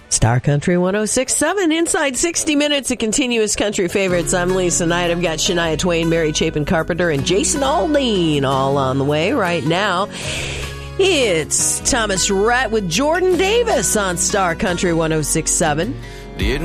Star Country 106.7, inside 60 minutes of continuous country favorites. I'm Lisa Knight. I've got Shania Twain, Mary Chapin Carpenter, and Jason Aldean all on the way right now. It's Thomas Rhett with Jordan Davis on Star Country 106.7.